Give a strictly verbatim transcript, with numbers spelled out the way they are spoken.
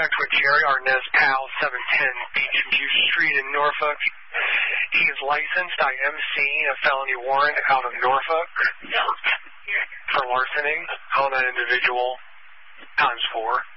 contact with Jerry Arnez, Pal, seven ten Beachview Street in Norfolk. He is licensed. I am seeing a felony warrant out of Norfolk for larceny on that individual, times four.